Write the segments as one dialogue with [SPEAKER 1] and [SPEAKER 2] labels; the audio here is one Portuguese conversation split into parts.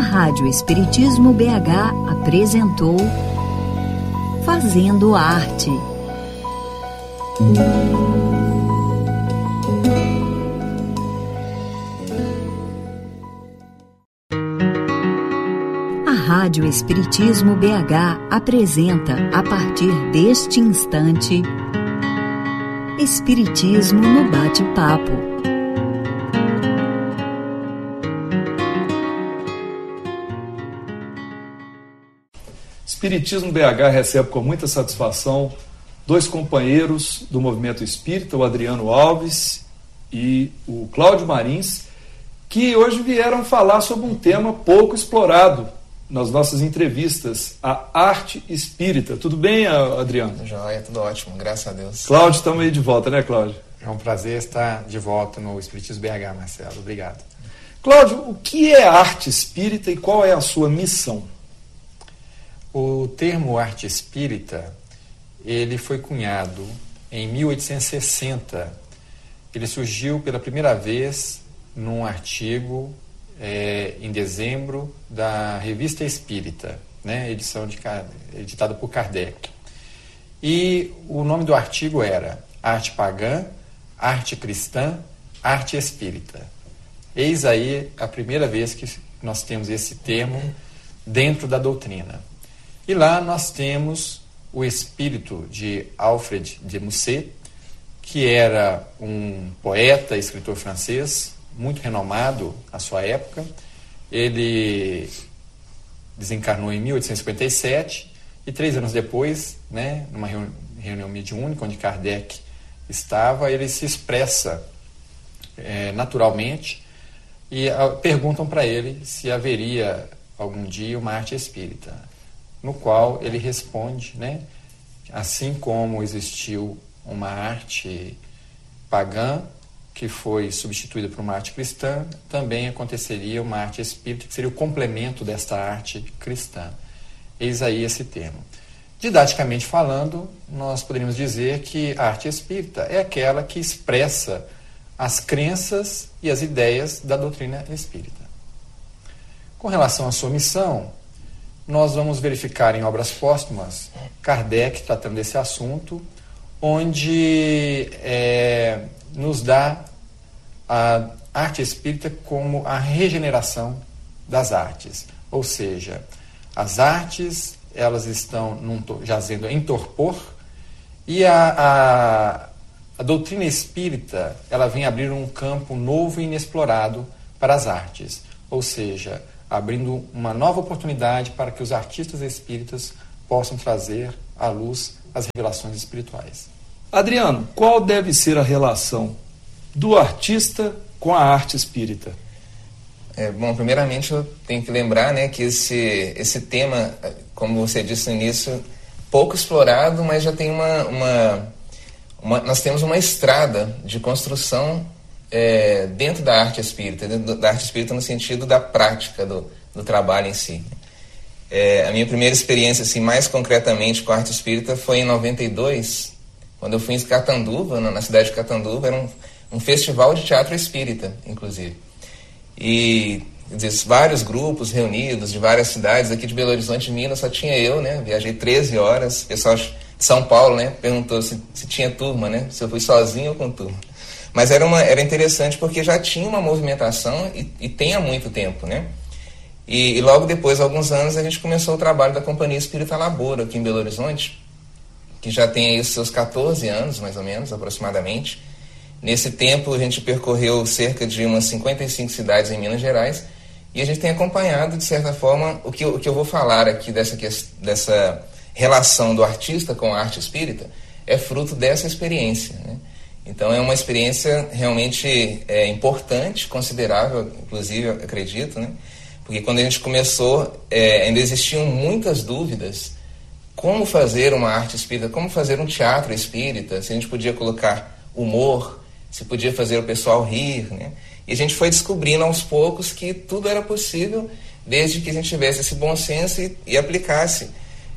[SPEAKER 1] Rádio Espiritismo BH apresentou Fazendo Arte. A Rádio Espiritismo BH apresenta, a partir deste instante, Espiritismo no Bate-Papo.
[SPEAKER 2] Espiritismo BH recebe com muita satisfação dois companheiros do movimento espírita, o Adriano Alves e o Cláudio Marins, que hoje vieram falar sobre um tema pouco explorado nas nossas entrevistas, a arte espírita. Tudo bem, Adriano?
[SPEAKER 3] Joia, tudo ótimo, graças a Deus.
[SPEAKER 2] Cláudio, estamos aí de volta, né, Cláudio?
[SPEAKER 4] É um prazer estar de volta no Espiritismo BH, Marcelo. Obrigado.
[SPEAKER 2] Cláudio, o que é arte espírita e qual é a sua missão?
[SPEAKER 4] O termo arte espírita, ele foi cunhado em 1860. Ele surgiu pela primeira vez num artigo em dezembro da Revista Espírita, né, edição editada por Kardec. E o nome do artigo era Arte Pagã, Arte Cristã, Arte Espírita. Eis aí a primeira vez que nós temos esse termo dentro da doutrina. E lá nós temos o espírito de Alfred de Musset, que era um poeta e escritor francês, muito renomado à sua época. Ele desencarnou em 1857 e 3 anos depois, né, numa reunião mediúnica onde Kardec estava, ele se expressa naturalmente e perguntam para ele se haveria algum dia uma arte espírita, no qual ele responde, né, assim como existiu uma arte pagã que foi substituída por uma arte cristã, também aconteceria uma arte espírita que seria o complemento desta arte cristã. Eis aí esse termo. Didaticamente falando, nós poderíamos dizer que a arte espírita é aquela que expressa as crenças e as ideias da doutrina espírita. Com relação à sua missão, nós vamos verificar em obras póstumas Kardec tratando desse assunto, onde nos dá a arte espírita como a regeneração das artes. Ou seja, as artes, elas estão jazendo em torpor, e a doutrina espírita, ela vem abrir um campo novo e inexplorado para as artes. Ou seja, abrindo uma nova oportunidade para que os artistas espíritas possam trazer à luz as revelações espirituais.
[SPEAKER 2] Adriano, qual deve ser a relação do artista com a arte espírita?
[SPEAKER 3] Bom, primeiramente eu tenho que lembrar, né, que esse tema, como você disse no início, pouco explorado, mas já tem nós temos uma estrada de construção dentro da arte espírita, no sentido da prática do trabalho em si. A minha primeira experiência, assim, mais concretamente com a arte espírita foi em 92, quando eu fui em Catanduva, na cidade de Catanduva. Era um festival de teatro espírita, inclusive. E vários grupos reunidos de várias cidades. Aqui de Belo Horizonte, Minas, só tinha eu, né? Viajei 13 horas. O pessoal de São Paulo, né, perguntou se tinha turma, né? Se eu fui sozinho ou com turma. Mas era interessante porque já tinha uma movimentação e tem há muito tempo, né? E logo depois, há alguns anos, a gente começou o trabalho da Companhia Espírita Laboro aqui em Belo Horizonte, que já tem aí os seus 14 anos, mais ou menos, aproximadamente. Nesse tempo, a gente percorreu cerca de umas 55 cidades em Minas Gerais, e a gente tem acompanhado, de certa forma, o que eu vou falar aqui dessa relação do artista com a arte espírita é fruto dessa experiência, né? Então é uma experiência realmente importante, considerável, inclusive, eu acredito, né? Porque quando a gente começou, ainda existiam muitas dúvidas. Como fazer uma arte espírita, como fazer um teatro espírita, se a gente podia colocar humor, se podia fazer o pessoal rir, né? E a gente foi descobrindo aos poucos que tudo era possível, desde que a gente tivesse esse bom senso e aplicasse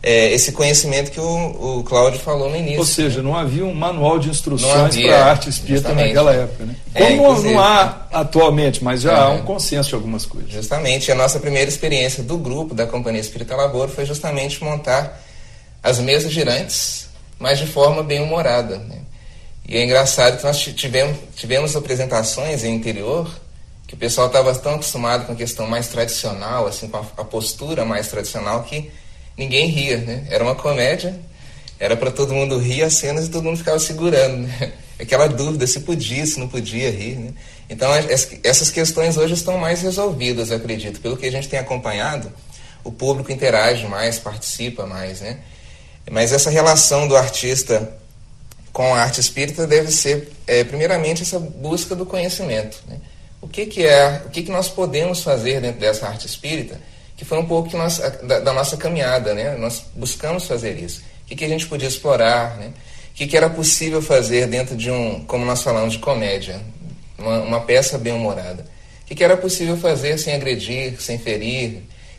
[SPEAKER 3] esse conhecimento que o Cláudio falou no início.
[SPEAKER 2] Ou seja, não havia um manual de instruções
[SPEAKER 3] havia,
[SPEAKER 2] para a arte espírita naquela época, né? Como não há atualmente, mas já há um consenso de algumas coisas.
[SPEAKER 3] Justamente, a nossa primeira experiência do grupo da Companhia Espírita Laboro foi justamente montar as mesas girantes, mas de forma bem humorada, né? E é engraçado que nós tivemos apresentações em interior que o pessoal estava tão acostumado com a questão mais tradicional, assim, com a postura mais tradicional, que ninguém ria, né? Era uma comédia, era para todo mundo rir as cenas e todo mundo ficava segurando, né? Aquela dúvida se podia, se não podia rir, né? Então essas questões hoje estão mais resolvidas, eu acredito. Pelo que a gente tem acompanhado, o público interage mais, participa mais, né? Mas essa relação do artista com a arte espírita deve ser, primeiramente, essa busca do conhecimento, né? O que nós podemos fazer dentro dessa arte espírita, que foi um pouco da nossa caminhada, né? Nós buscamos fazer isso. O que a gente podia explorar, né? O que era possível fazer dentro de como nós falamos, de comédia, uma peça bem-humorada. O que era possível fazer sem agredir, sem ferir,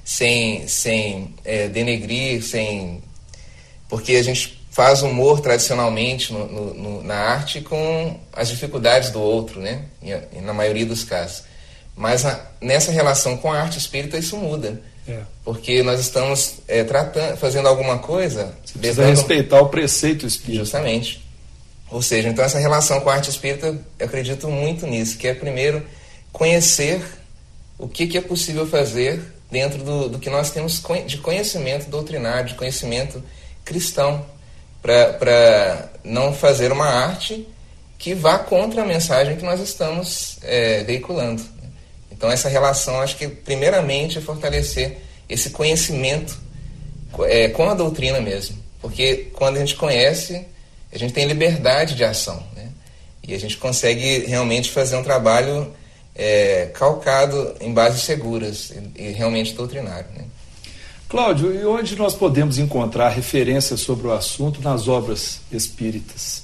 [SPEAKER 3] sem denegrir, porque a gente faz humor tradicionalmente na arte com as dificuldades do outro, né? Na maioria dos casos. Mas nessa relação com a arte espírita isso muda. Porque nós estamos fazendo alguma coisa...
[SPEAKER 2] Você precisa respeitar o preceito espírita.
[SPEAKER 3] Justamente. Ou seja, então essa relação com a arte espírita, eu acredito muito nisso, que é primeiro conhecer o que é possível fazer dentro do que nós temos de conhecimento doutrinário, de conhecimento cristão, para não fazer uma arte que vá contra a mensagem que nós estamos veiculando. Então essa relação, acho que primeiramente é fortalecer esse conhecimento com a doutrina mesmo, porque quando a gente conhece, a gente tem liberdade de ação, né? E a gente consegue realmente fazer um trabalho calcado em bases seguras e realmente doutrinário, né?
[SPEAKER 2] Cláudio, e onde nós podemos encontrar referências sobre o assunto nas obras espíritas?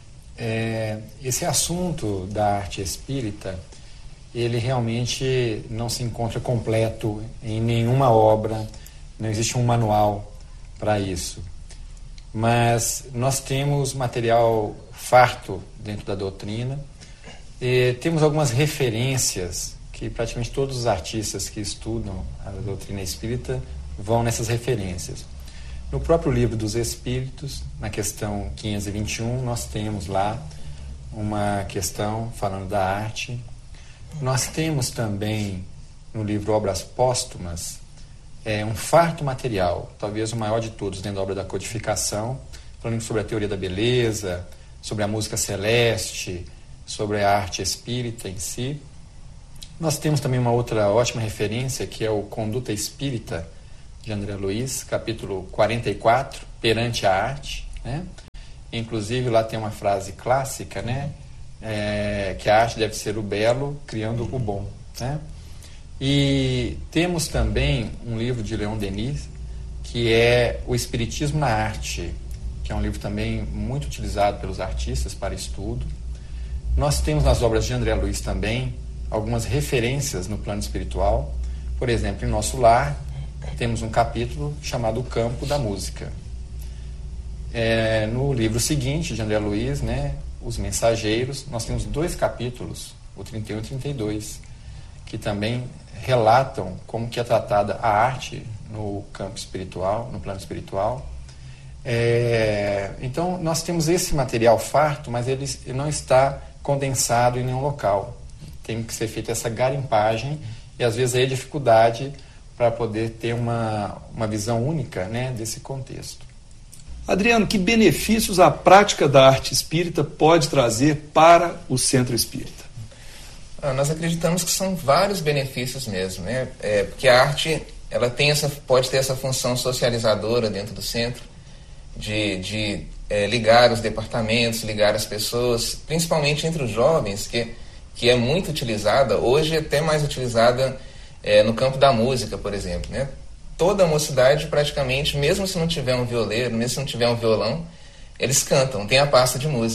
[SPEAKER 4] Esse assunto da arte espírita, ele realmente não se encontra completo em nenhuma obra, não existe um manual para isso. Mas nós temos material farto dentro da doutrina, temos algumas referências que praticamente todos os artistas que estudam a doutrina espírita vão nessas referências. No próprio Livro dos Espíritos, na questão 521, nós temos lá uma questão falando da arte. Nós temos também no livro Obras Póstumas um farto material, talvez o maior de todos dentro da obra da codificação, falando sobre a teoria da beleza, sobre a música celeste, sobre a arte espírita em si. Nós temos também uma outra ótima referência, que é o Conduta Espírita, de André Luiz, capítulo 44, Perante a Arte, né? Inclusive lá tem uma frase clássica, né? Que a arte deve ser o belo, criando o bom, né? E temos também um livro de Leon Denis, que é O Espiritismo na Arte, que é um livro também muito utilizado pelos artistas para estudo. Nós temos nas obras de André Luiz também algumas referências no plano espiritual. Por exemplo, em Nosso Lar, temos um capítulo chamado O Campo da Música. No livro seguinte, de André Luiz, né, Os Mensageiros, nós temos 2 capítulos, o 31 e 32, que também relatam como que é tratada a arte no campo espiritual, no plano espiritual. Então, nós temos esse material farto, mas ele não está condensado em nenhum local. Tem que ser feita essa garimpagem, e às vezes aí a dificuldade para poder ter uma visão única, né, desse contexto.
[SPEAKER 2] Adriano, que benefícios a prática da arte espírita pode trazer para o centro espírita?
[SPEAKER 3] Nós acreditamos que são vários benefícios mesmo, né? Porque a arte ela pode ter essa função socializadora dentro do centro, de ligar os departamentos, ligar as pessoas, principalmente entre os jovens, que é muito utilizada, hoje até mais utilizada no campo da música, por exemplo, né? Toda a mocidade praticamente, mesmo se não tiver um violeiro, mesmo se não tiver um violão, eles cantam, tem a pasta de música, né?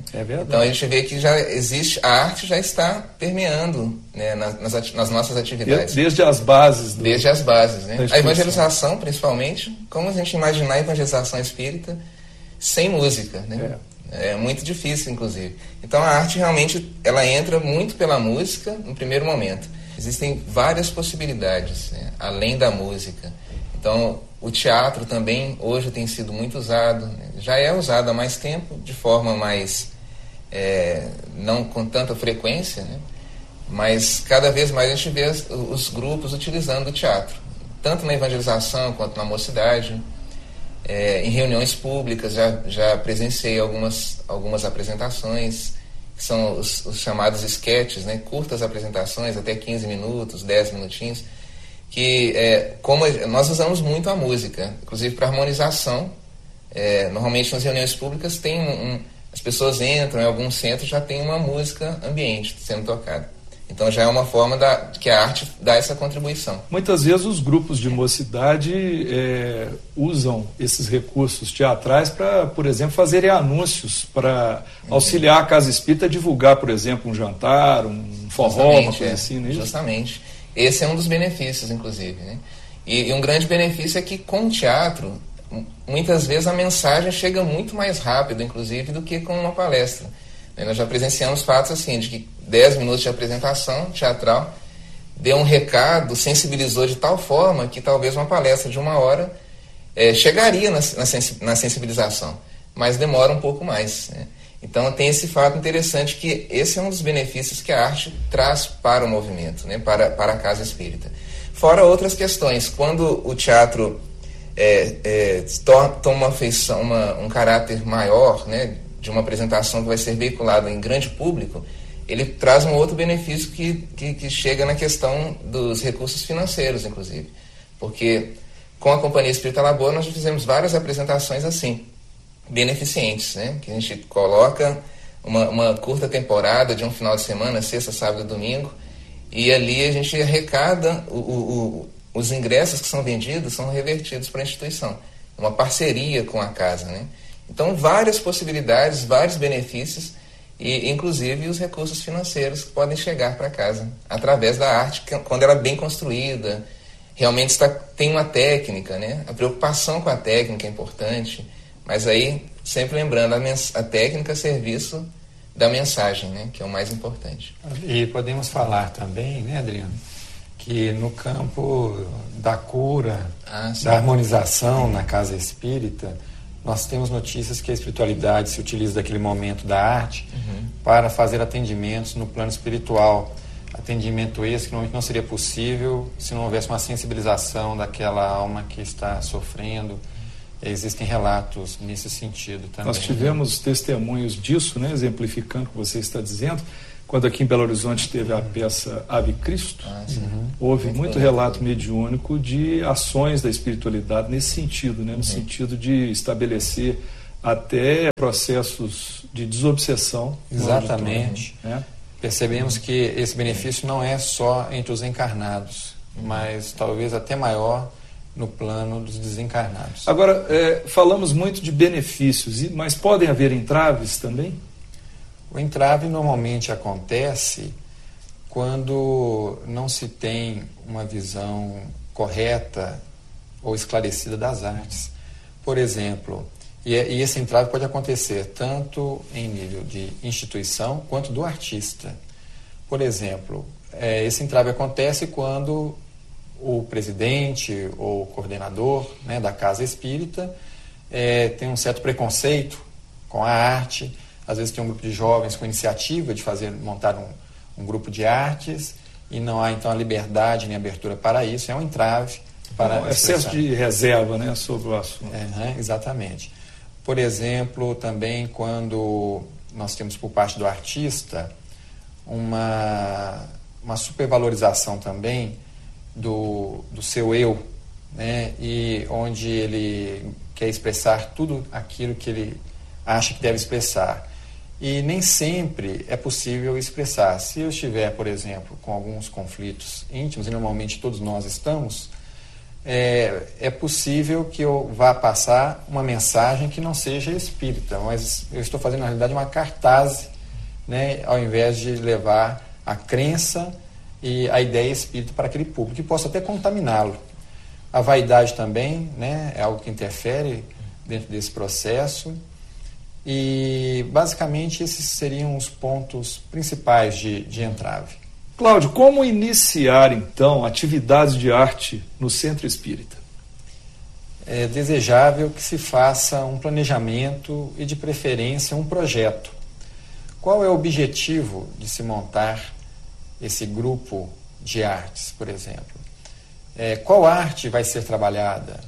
[SPEAKER 2] É verdade.
[SPEAKER 3] Então a gente vê que já existe, a arte já está permeando, né, nas nossas atividades.
[SPEAKER 2] Desde as bases.
[SPEAKER 3] Desde as bases, né? A evangelização, principalmente, como a gente imaginar a evangelização espírita sem música, né? É muito difícil, inclusive. Então a arte realmente, ela entra muito pela música no primeiro momento. Existem várias possibilidades, né, além da música. Então o teatro também hoje tem sido muito usado, né? Já é usado há mais tempo, de forma mais não com tanta frequência, né? Mas cada vez mais a gente vê os grupos utilizando o teatro, tanto na evangelização quanto na mocidade. Em reuniões públicas já presenciei algumas apresentações, que são os chamados sketches, né? Curtas apresentações, até 15 minutos, 10 minutinhos, que como nós usamos muito a música, inclusive para harmonização. Normalmente nas reuniões públicas as pessoas entram, em alguns centros já tem uma música ambiente sendo tocada. Então já é uma forma que a arte dá essa contribuição.
[SPEAKER 2] Muitas vezes os grupos de mocidade usam esses recursos teatrais para, por exemplo, fazerem anúncios para auxiliar a Casa Espírita a divulgar, por exemplo, um jantar, um forró, uma coisa assim, não é isso?
[SPEAKER 3] Justamente. Esse é um dos benefícios, inclusive, né? E um grande benefício é que com o teatro, muitas vezes a mensagem chega muito mais rápido, inclusive, do que com uma palestra. Nós já presenciamos fatos assim, de que 10 minutos de apresentação teatral deu um recado, sensibilizou de tal forma que talvez uma palestra de 1 hora chegaria na sensibilização, mas demora um pouco mais, né? Então tem esse fato interessante, que esse é um dos benefícios que a arte traz para o movimento, né? para a Casa Espírita. Fora outras questões, quando o teatro toma uma feição, um caráter maior, né, de uma apresentação que vai ser veiculada em grande público, ele traz um outro benefício que chega na questão dos recursos financeiros, inclusive. Porque com a Companhia Espírita Lagoa nós já fizemos várias apresentações assim, beneficentes, né? Que a gente coloca uma curta temporada de um final de semana, sexta, sábado e domingo, e ali a gente arrecada os ingressos que são vendidos, são revertidos para a instituição. Uma parceria com a casa, né? Então, várias possibilidades, vários benefícios, e inclusive os recursos financeiros que podem chegar para casa através da arte, quando ela é bem construída, realmente tem uma técnica, né? A preocupação com a técnica é importante, mas aí, sempre lembrando, a técnica a serviço da mensagem, né? Que é o mais importante.
[SPEAKER 4] E podemos falar também, né, Adriano, que no campo da cura, da harmonização na Casa Espírita, nós temos notícias que a espiritualidade se utiliza daquele momento da arte para fazer atendimentos no plano espiritual. Atendimento esse que normalmente não seria possível se não houvesse uma sensibilização daquela alma que está sofrendo. Existem relatos nesse sentido também.
[SPEAKER 2] Nós tivemos testemunhos disso, né, exemplificando o que você está dizendo. Quando aqui em Belo Horizonte teve a peça Ave Cristo, houve muito relato mediúnico de ações da espiritualidade nesse sentido, né? No sentido de estabelecer até processos de desobsessão.
[SPEAKER 4] Exatamente. Né? Percebemos que esse benefício não é só entre os encarnados, mas talvez até maior no plano dos desencarnados.
[SPEAKER 2] Agora, falamos muito de benefícios, mas podem haver entraves também?
[SPEAKER 4] O entrave normalmente acontece quando não se tem uma visão correta ou esclarecida das artes. Por exemplo, e esse entrave pode acontecer tanto em nível de instituição quanto do artista. Por exemplo, esse entrave acontece quando o presidente ou coordenador, né, da Casa Espírita tem um certo preconceito com a arte. Às vezes tem um grupo de jovens com iniciativa de montar um grupo de artes e não há então a liberdade nem abertura para isso. É um entrave para
[SPEAKER 2] excesso de reserva, né, sobre o assunto.
[SPEAKER 4] Exatamente. Por exemplo, também quando nós temos por parte do artista uma supervalorização também do seu eu, né, e onde ele quer expressar tudo aquilo que ele acha que deve expressar. E nem sempre é possível expressar. Se eu estiver, por exemplo, com alguns conflitos íntimos, e normalmente todos nós estamos, é possível que eu vá passar uma mensagem que não seja espírita, mas eu estou fazendo, na realidade, uma cartaz, né, ao invés de levar a crença e a ideia espírita para aquele público, que possa até contaminá-lo. A vaidade também, né, é algo que interfere dentro desse processo. E, basicamente, esses seriam os pontos principais de entrave.
[SPEAKER 2] Cláudio, como iniciar, então, atividades de arte no Centro Espírita?
[SPEAKER 4] É desejável que se faça um planejamento e, de preferência, um projeto. Qual é o objetivo de se montar esse grupo de artes, por exemplo? Qual arte vai ser trabalhada?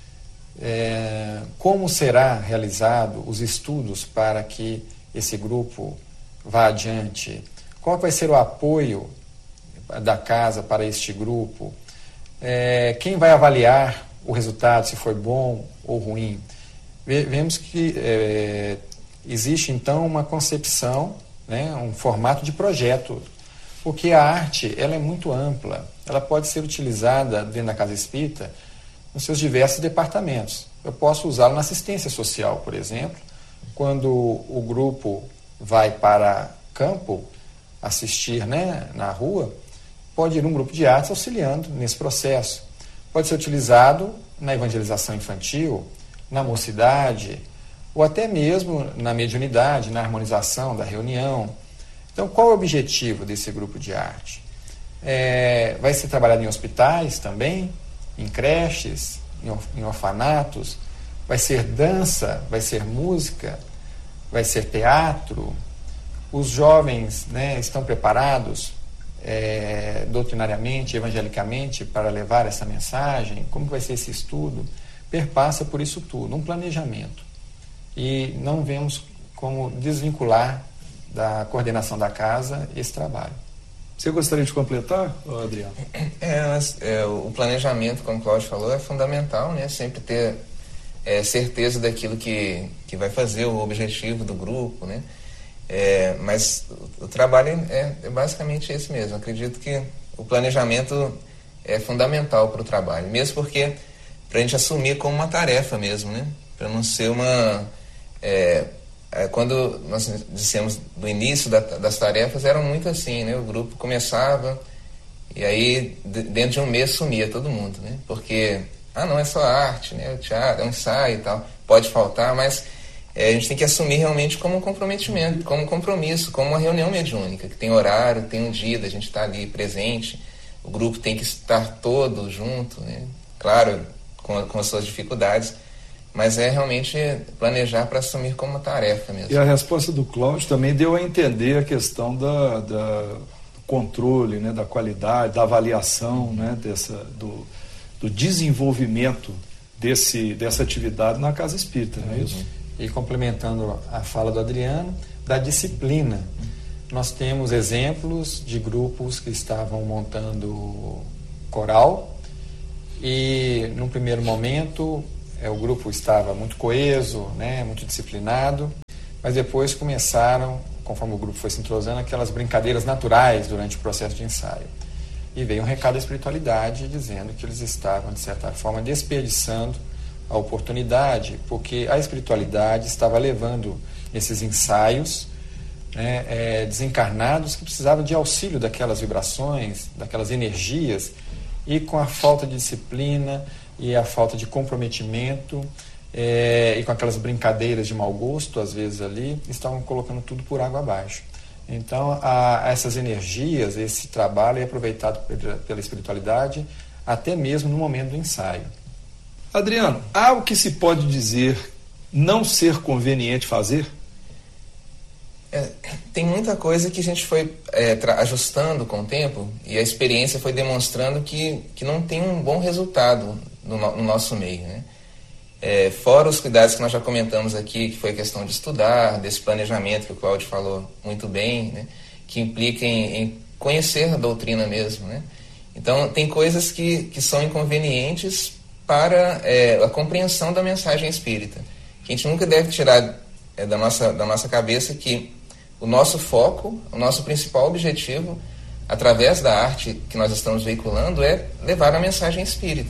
[SPEAKER 4] Como será realizado os estudos para que esse grupo vá adiante? Qual vai ser o apoio da casa para este grupo? Quem vai avaliar o resultado, se foi bom ou ruim? Vemos que existe, então, uma concepção, né, um formato de projeto, porque a arte ela é muito ampla, ela pode ser utilizada dentro da casa espírita nos seus diversos departamentos. Eu posso usá-lo na assistência social, por exemplo, quando o grupo vai para campo assistir, né, na rua, pode ir um grupo de artes auxiliando nesse processo. Pode ser utilizado na evangelização infantil, na mocidade, ou até mesmo na mediunidade, na harmonização da reunião. Então, qual é o objetivo desse grupo de arte? Vai ser trabalhado em hospitais também, em creches, em orfanatos, vai ser dança, vai ser música, vai ser teatro. Os jovens, né, estão preparados doutrinariamente, evangelicamente, para levar essa mensagem? Como vai ser esse estudo? Perpassa por isso tudo, um planejamento. E não vemos como desvincular da coordenação da casa esse trabalho.
[SPEAKER 2] Você gostaria de completar, Adriano?
[SPEAKER 3] O planejamento, como o Cláudio falou, é fundamental, né? Sempre ter certeza daquilo que vai fazer, o objetivo do grupo, né? Mas o trabalho é basicamente esse mesmo. Acredito que o planejamento é fundamental para o trabalho, mesmo porque para a gente assumir como uma tarefa mesmo, né? Para não ser uma... quando nós dissemos do início das tarefas, eram muito assim, né? O grupo começava e aí dentro de um mês sumia todo mundo, né? Porque, não é só arte, né? O teatro, é um ensaio e tal, pode faltar, mas a gente tem que assumir realmente como um comprometimento, como um compromisso, como uma reunião mediúnica, que tem horário, tem um dia da gente estar ali presente, o grupo tem que estar todo junto, né? Claro, com as suas dificuldades, mas é realmente planejar para assumir como uma tarefa mesmo.
[SPEAKER 2] E a resposta do Cláudio também deu a entender a questão do controle, né, da qualidade, da avaliação, né, do desenvolvimento dessa atividade na casa espírita, não é isso?
[SPEAKER 4] E complementando a fala do Adriano, da disciplina. Nós temos exemplos de grupos que estavam montando coral e, num primeiro momento, o grupo estava muito coeso, né, muito disciplinado, mas depois começaram, conforme o grupo foi se entrosando, aquelas brincadeiras naturais durante o processo de ensaio. E veio um recado da espiritualidade dizendo que eles estavam, de certa forma, desperdiçando a oportunidade, porque a espiritualidade estava levando esses ensaios, né, desencarnados que precisavam de auxílio daquelas vibrações, daquelas energias, e com a falta de disciplina e a falta de comprometimento e com aquelas brincadeiras de mau gosto, às vezes ali, estavam colocando tudo por água abaixo. Então, essas energias, esse trabalho é aproveitado pela espiritualidade até mesmo no momento do ensaio.
[SPEAKER 2] Adriano, há o que se pode dizer não ser conveniente fazer?
[SPEAKER 3] Tem muita coisa que a gente foi ajustando com o tempo e a experiência foi demonstrando que não tem um bom resultado no nosso meio, né? Fora os cuidados que nós já comentamos aqui, que foi a questão de estudar, desse planejamento que o Cláudio falou muito bem, né? Que implica em conhecer a doutrina mesmo, né? Então, tem coisas que são inconvenientes para a compreensão da mensagem espírita. Que a gente nunca deve tirar da nossa cabeça que o nosso foco, o nosso principal objetivo, através da arte que nós estamos veiculando, é levar a mensagem espírita.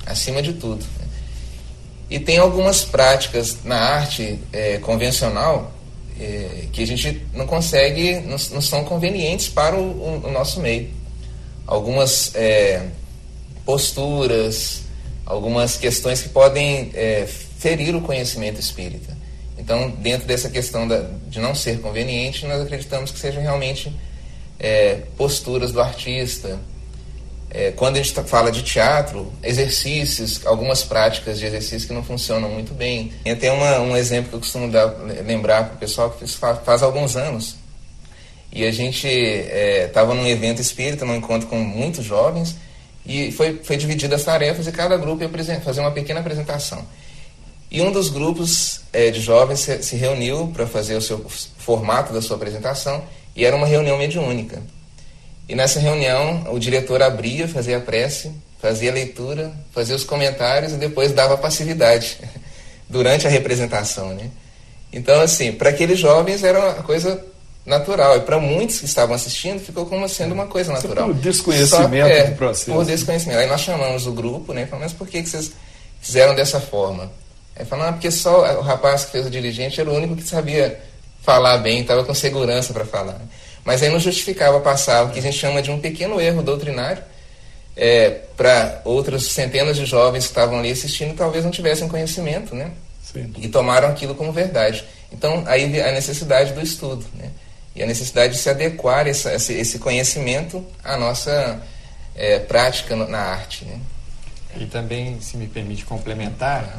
[SPEAKER 3] acima de tudo. E tem algumas práticas na arte convencional que a gente não consegue, não são convenientes para o nosso meio. Algumas posturas, algumas questões que podem ferir o conhecimento espírita. Então, dentro dessa questão de não ser conveniente, nós acreditamos que sejam realmente posturas do artista. Quando a gente fala de teatro, exercícios, algumas práticas de exercício que não funcionam muito bem. Tem até um exemplo que eu costumo lembrar para o pessoal, que faz alguns anos. E a gente estava num evento espírita, num encontro com muitos jovens, e foi dividido as tarefas e cada grupo ia fazer uma pequena apresentação. E um dos grupos de jovens se reuniu para fazer o seu formato da sua apresentação, e era uma reunião mediúnica. E nessa reunião, o diretor abria, fazia a prece, fazia a leitura, fazia os comentários e depois dava passividade durante a representação, né? Então, assim, para aqueles jovens era uma coisa natural. E para muitos que estavam assistindo, ficou como sendo uma coisa natural.
[SPEAKER 2] Por desconhecimento do processo.
[SPEAKER 3] Por desconhecimento. Aí nós chamamos o grupo, né? Falamos, mas por que vocês fizeram dessa forma? Aí falaram, porque só o rapaz que fez o dirigente era o único que sabia falar bem, estava com segurança para falar. Mas aí não justificava passar o que a gente chama de um pequeno erro doutrinário para outras centenas de jovens que estavam ali assistindo, talvez não tivessem conhecimento, né? Sim. E tomaram aquilo como verdade. Então, aí a necessidade do estudo, né? E a necessidade de se adequar esse conhecimento à nossa prática na arte, né?
[SPEAKER 4] E também, se me permite complementar,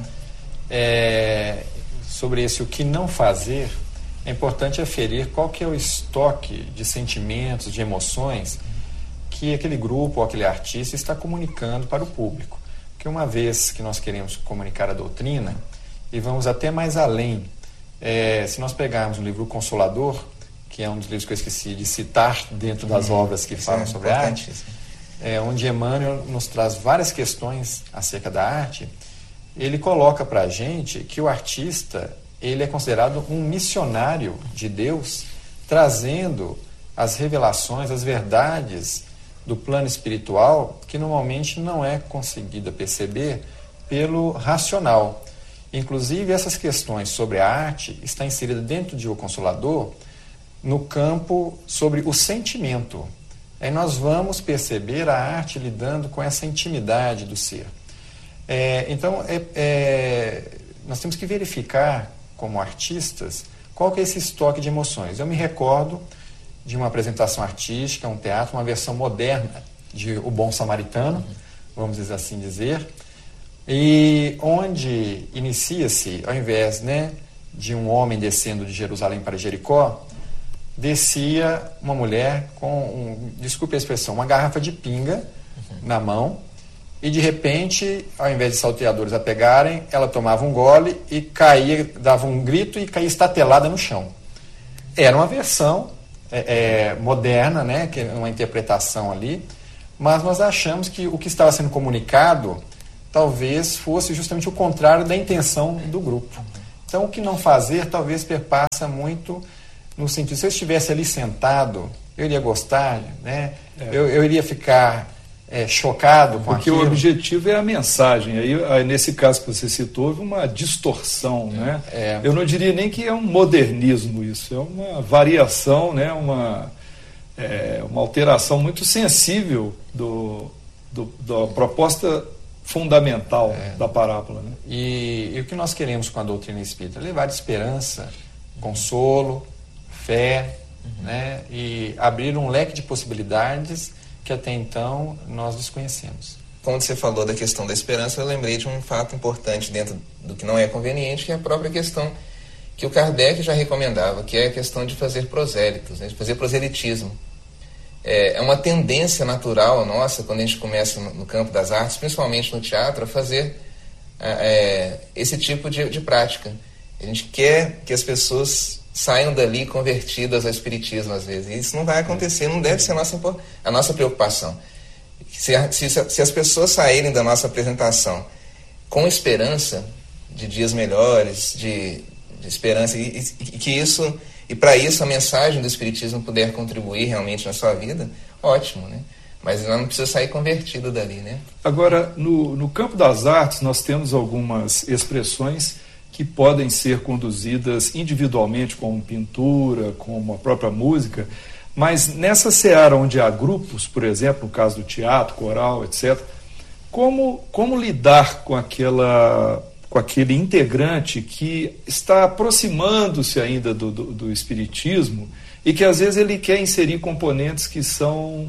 [SPEAKER 4] sobre o que não fazer, é importante aferir qual que é o estoque de sentimentos, de emoções que aquele grupo ou aquele artista está comunicando para o público. Porque uma vez que nós queremos comunicar a doutrina, e vamos até mais além, se nós pegarmos o livro O Consolador, que é um dos livros que eu esqueci de citar dentro das obras que falam sobre a arte, onde Emmanuel nos traz várias questões acerca da arte, ele coloca para a gente que o artista ele é considerado um missionário de Deus, trazendo as revelações, as verdades do plano espiritual que normalmente não é conseguida perceber pelo racional. Inclusive, essas questões sobre a arte estão inseridas dentro de O Consolador no campo sobre o sentimento. Aí nós vamos perceber a arte lidando com essa intimidade do ser. Então, nós temos que verificar, como artistas, qual que é esse estoque de emoções. Eu me recordo de uma apresentação artística, um teatro, uma versão moderna de O Bom Samaritano, vamos assim dizer, e onde inicia-se, ao invés de um homem descendo de Jerusalém para Jericó, descia uma mulher com, desculpe a expressão, uma garrafa de pinga na mão, e de repente, ao invés de salteadores a pegarem, ela tomava um gole e caía, dava um grito e caía estatelada no chão. Era uma versão moderna, que é uma interpretação ali, mas nós achamos que o que estava sendo comunicado talvez fosse justamente o contrário da intenção do grupo. Então, o que não fazer talvez perpassa muito no sentido, se eu estivesse ali sentado, eu iria gostar, eu iria ficar chocado com
[SPEAKER 2] porque
[SPEAKER 4] aquilo.
[SPEAKER 2] O objetivo é a mensagem. Aí, nesse caso que você citou, houve uma distorção. Eu não diria nem que é um modernismo isso, é uma variação, uma alteração muito sensível da proposta fundamental da parábola.
[SPEAKER 4] E o que nós queremos com a doutrina espírita? Levar esperança, consolo, fé, e abrir um leque de possibilidades que até então nós desconhecemos.
[SPEAKER 3] Quando você falou da questão da esperança, eu lembrei de um fato importante dentro do que não é conveniente, que é a própria questão que o Kardec já recomendava, que é a questão de fazer prosélitos, de fazer proselitismo. É uma tendência natural nossa, quando a gente começa no campo das artes, principalmente no teatro, a fazer esse tipo de prática. A gente quer que as pessoas saiam dali convertidas ao espiritismo, às vezes. E isso não vai acontecer, não deve ser a nossa preocupação. Se as pessoas saírem da nossa apresentação com esperança de dias melhores, de esperança, e para isso a mensagem do espiritismo puder contribuir realmente na sua vida, ótimo, Mas ela não precisa sair convertida dali, né?
[SPEAKER 2] Agora, no campo das artes, nós temos algumas expressões que podem ser conduzidas individualmente, como pintura, como a própria música, mas nessa seara onde há grupos, por exemplo, no caso do teatro, coral, etc., como lidar com aquele integrante que está aproximando-se ainda do espiritismo e que às vezes ele quer inserir componentes que são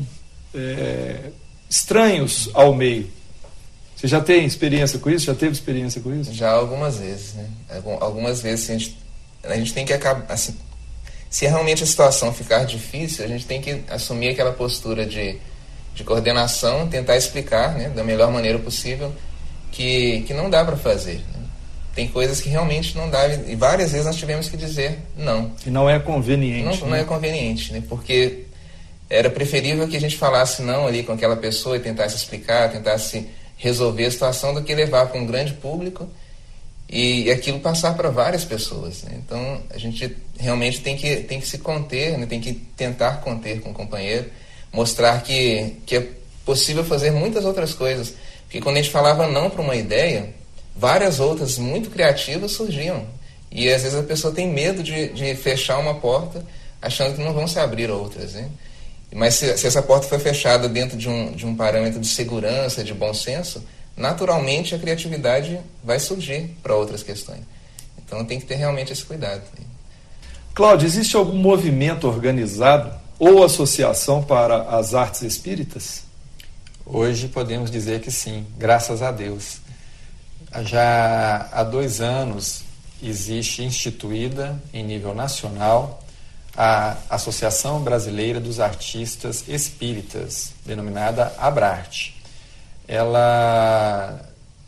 [SPEAKER 2] estranhos ao meio? Você já tem experiência com isso? Já teve experiência com isso?
[SPEAKER 3] Já algumas vezes, né? Algumas vezes a gente tem que acabar, assim, se realmente a situação ficar difícil, a gente tem que assumir aquela postura de coordenação, tentar explicar, né, da melhor maneira possível que não dá para fazer, né? Tem coisas que realmente não dá, e várias vezes nós tivemos que dizer não.
[SPEAKER 2] E não é conveniente.
[SPEAKER 3] Não é conveniente, né? Porque era preferível que a gente falasse não ali com aquela pessoa e tentasse explicar, tentasse resolver a situação, do que levar para um grande público e aquilo passar para várias pessoas, né? Então a gente realmente tem que se conter, né? Tem que tentar conter com o companheiro, mostrar que é possível fazer muitas outras coisas, porque quando a gente falava não para uma ideia, várias outras muito criativas surgiam, e às vezes a pessoa tem medo de fechar uma porta achando que não vão se abrir outras, né? Mas se essa porta foi fechada dentro de um parâmetro de segurança, de bom senso, naturalmente a criatividade vai surgir para outras questões. Então tem que ter realmente esse cuidado.
[SPEAKER 2] Cláudio, existe algum movimento organizado ou associação para as artes espíritas?
[SPEAKER 4] Hoje podemos dizer que sim, graças a Deus. Já há 2 anos existe instituída em nível nacional a Associação Brasileira dos Artistas Espíritas, denominada Abrarte. Ela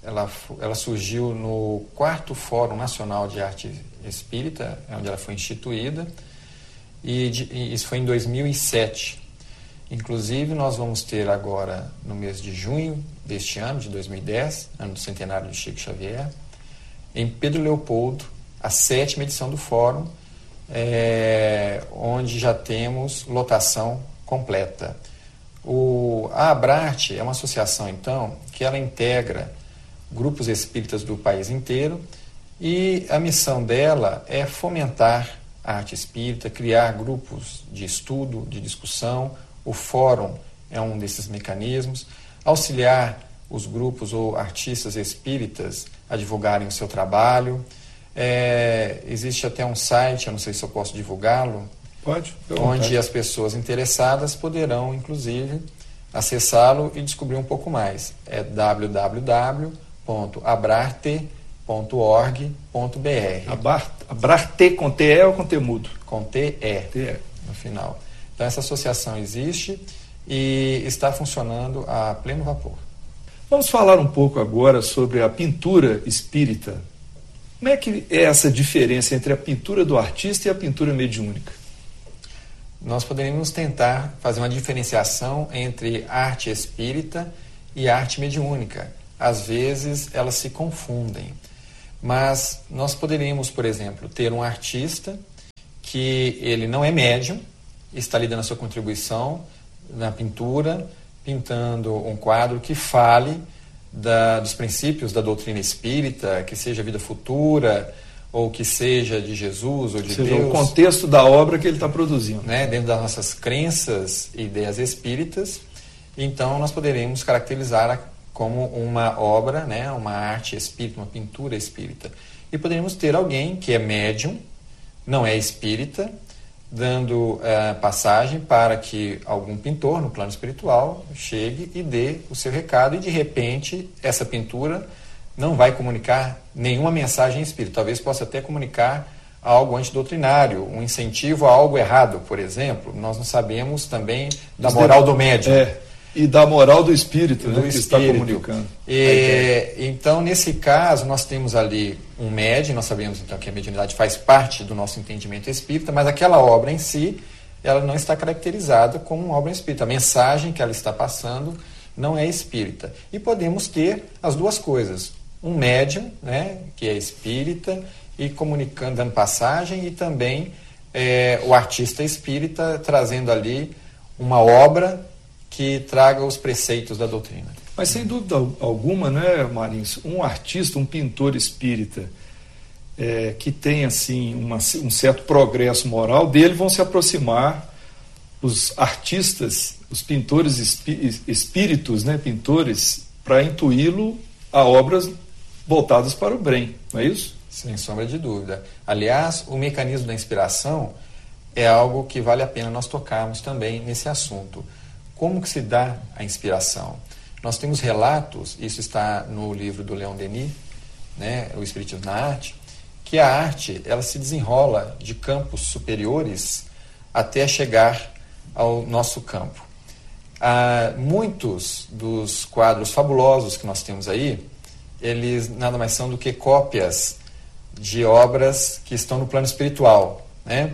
[SPEAKER 4] surgiu no 4º Fórum Nacional de Arte Espírita, onde ela foi instituída, e isso foi em 2007. Inclusive, nós vamos ter agora, no mês de junho deste ano, de 2010, ano do centenário de Chico Xavier, em Pedro Leopoldo, a 7ª edição do Fórum, onde já temos lotação completa. A Abrarte é uma associação, então, que ela integra grupos espíritas do país inteiro, e a missão dela é fomentar a arte espírita, criar grupos de estudo, de discussão. O fórum é um desses mecanismos, auxiliar os grupos ou artistas espíritas a divulgarem o seu trabalho. Existe até um site, eu não sei se eu posso divulgá-lo,
[SPEAKER 2] pode,
[SPEAKER 4] onde as pessoas interessadas poderão, inclusive, acessá-lo e descobrir um pouco mais. É www.abrarte.org.br.
[SPEAKER 2] Abrarte com TE ou com T mudo?
[SPEAKER 4] Com TE, no final. Então essa associação existe e está funcionando a pleno vapor.
[SPEAKER 2] Vamos falar um pouco agora sobre a pintura espírita. Como é que é essa diferença entre a pintura do artista e a pintura mediúnica?
[SPEAKER 4] Nós poderíamos tentar fazer uma diferenciação entre arte espírita e arte mediúnica. Às vezes elas se confundem, mas nós poderíamos, por exemplo, ter um artista que ele não é médium, está lhe dando a sua contribuição na pintura, pintando um quadro que fale dos princípios da doutrina espírita, que seja vida futura, ou que seja de Jesus ou de Deus.
[SPEAKER 2] O contexto da obra que ele está produzindo.
[SPEAKER 4] Né, dentro das nossas crenças e ideias espíritas. Então nós poderemos caracterizar como uma obra, né, uma arte espírita, uma pintura espírita. E poderíamos ter alguém que é médium, não é espírita, dando passagem para que algum pintor no plano espiritual chegue e dê o seu recado, e de repente essa pintura não vai comunicar nenhuma mensagem espírita, talvez possa até comunicar algo antidoutrinário, um incentivo a algo errado, por exemplo. Nós não sabemos também da moral do médium.
[SPEAKER 2] E da moral do espírito,
[SPEAKER 4] do
[SPEAKER 2] que
[SPEAKER 4] espírito.
[SPEAKER 2] Está comunicando.
[SPEAKER 4] Então, nesse caso, nós temos ali um médium, nós sabemos então que a mediunidade faz parte do nosso entendimento espírita, mas aquela obra em si, ela não está caracterizada como uma obra espírita. A mensagem que ela está passando não é espírita. E podemos ter as duas coisas. Um médium, né, que é espírita, e comunicando, dando passagem, e também o artista espírita trazendo ali uma obra que traga os preceitos da doutrina.
[SPEAKER 2] Mas sem dúvida alguma, né, Marins, um artista, um pintor espírita que tem assim um certo progresso moral, dele vão se aproximar os artistas, os pintores espíritos, né, pintores, para intuí-lo a obras voltadas para o bem, não é isso?
[SPEAKER 4] Sem sombra de dúvida. Aliás, o mecanismo da inspiração é algo que vale a pena nós tocarmos também nesse assunto. Como que se dá a inspiração? Nós temos relatos, isso está no livro do Leon Denis, né, O Espiritismo na Arte, que a arte ela se desenrola de campos superiores até chegar ao nosso campo. Muitos dos quadros fabulosos que nós temos aí, eles nada mais são do que cópias de obras que estão no plano espiritual, né?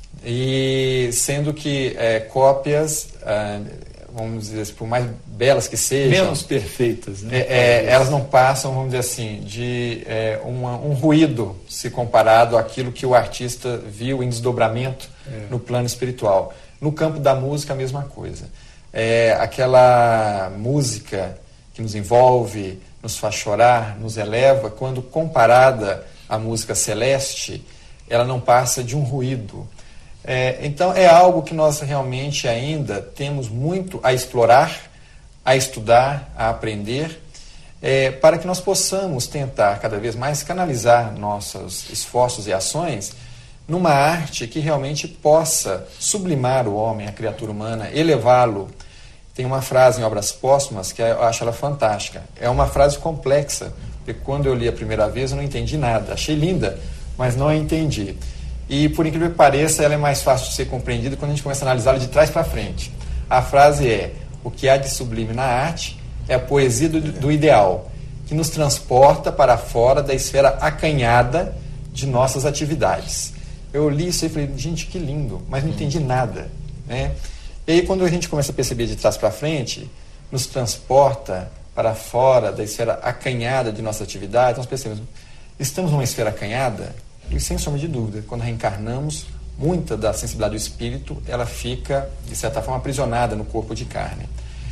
[SPEAKER 4] E sendo que cópias, vamos dizer assim, por mais belas que sejam,
[SPEAKER 2] menos perfeitas, né?
[SPEAKER 4] Elas não passam, vamos dizer assim, de um ruído se comparado àquilo que o artista viu em desdobramento no plano espiritual. No campo da música, a mesma coisa. Aquela música que nos envolve, nos faz chorar, nos eleva, quando comparada à música celeste, ela não passa de um ruído. Então é algo que nós realmente ainda temos muito a explorar, a estudar, a aprender, para que nós possamos tentar cada vez mais canalizar nossos esforços e ações numa arte que realmente possa sublimar o homem, a criatura humana, elevá-lo. Tem uma frase em Obras Póstumas que eu acho ela fantástica. É uma frase complexa, porque quando eu li a primeira vez eu não entendi nada. Achei linda, mas não a entendi. E, por incrível que pareça, ela é mais fácil de ser compreendida quando a gente começa a analisá-la de trás para frente. A frase é: o que há de sublime na arte é a poesia do ideal, que nos transporta para fora da esfera acanhada de nossas atividades. Eu li isso e falei, gente, que lindo, mas não entendi nada, né? E aí, quando a gente começa a perceber de trás para frente, nos transporta para fora da esfera acanhada de nossas atividades, nós percebemos, estamos numa esfera acanhada. E sem sombra de dúvida, quando reencarnamos, muita da sensibilidade do espírito, ela fica, de certa forma, aprisionada no corpo de carne.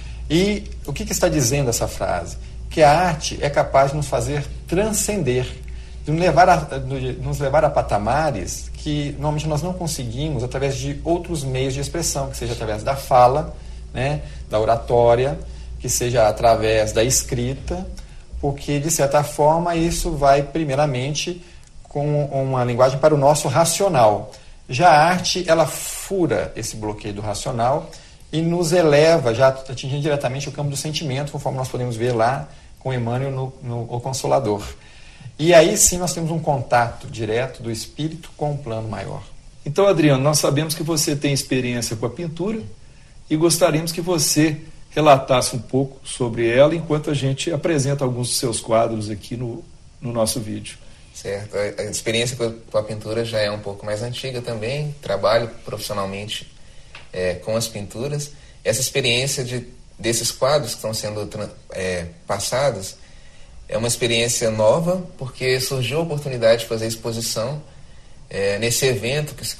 [SPEAKER 4] E o que está dizendo essa frase? Que a arte é capaz de nos fazer transcender, de nos levar a patamares que normalmente nós não conseguimos através de outros meios de expressão, que seja através da fala, né, da oratória, que seja através da escrita, porque, de certa forma, isso vai, primeiramente, com uma linguagem para o nosso racional. Já a arte, ela fura esse bloqueio do racional e nos eleva, já atingindo diretamente o campo do sentimento, conforme nós podemos ver lá com Emmanuel no O Consolador. E aí sim nós temos um contato direto do espírito com o plano maior.
[SPEAKER 2] Então, Adriano, nós sabemos que você tem experiência com a pintura e gostaríamos que você relatasse um pouco sobre ela enquanto a gente apresenta alguns dos seus quadros aqui no nosso vídeo.
[SPEAKER 3] Certo, a experiência com a pintura já é um pouco mais antiga também, trabalho profissionalmente com as pinturas. Essa experiência desses quadros que estão sendo passados é uma experiência nova, porque surgiu a oportunidade de fazer exposição nesse evento que